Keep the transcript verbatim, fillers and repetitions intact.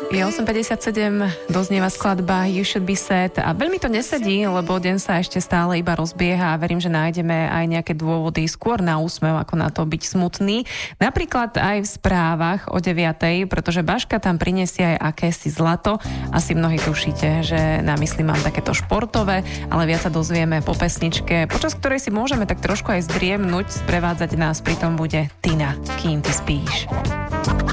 Je osem päťdesiatsedem, doznieva skladba You Should Be Sad a veľmi to nesedí, lebo deň sa ešte stále iba rozbieha a verím, že nájdeme aj nejaké dôvody skôr na úsmev, ako na to byť smutný. Napríklad aj v správach o deviatej, pretože Baška tam prinesie aj akési zlato. Asi mnohí tušíte, že na mysli mám takéto športové, ale viac sa dozvieme po pesničke, počas ktorej si môžeme tak trošku aj zdriemnúť, sprevádzať nás pritom bude Tina, Kým ty spíš.